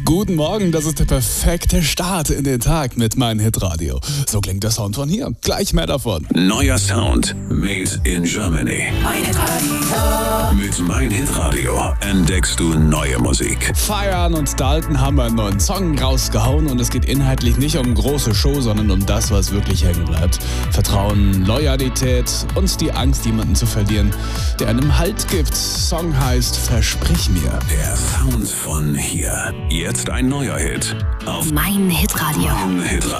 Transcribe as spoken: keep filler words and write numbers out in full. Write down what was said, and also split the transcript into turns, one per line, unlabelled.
Guten Morgen, das ist der perfekte Start in den Tag mit Mein Hitradio. So klingt der Sound von hier. Gleich mehr davon.
Neuer Sound made in Germany.
Mein Hitradio.
Mit Mein Hitradio entdeckst du neue Musik.
Feiern und Dalton haben einen neuen Song rausgehauen und es geht inhaltlich nicht um große Show, sondern um das, was wirklich hängen bleibt. Vertrauen, Loyalität und die Angst, jemanden zu verlieren, der einem Halt gibt. Song heißt Versprich mir.
Der Sound von hier. Jetzt ein neuer Hit auf
Mein Hitradio.
Mein Hitradio.